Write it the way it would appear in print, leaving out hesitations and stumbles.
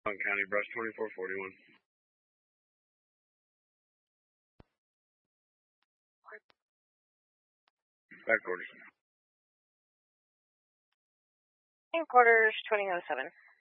On County Brush 2441. Back orders. Quarters 2007.